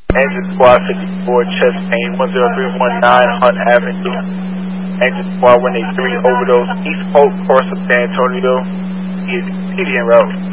Engine Squad 54, chest pain, 10319 Hunt Avenue. Engine Squad 183, overdose, East Polk, course of San Antonio. He is en route.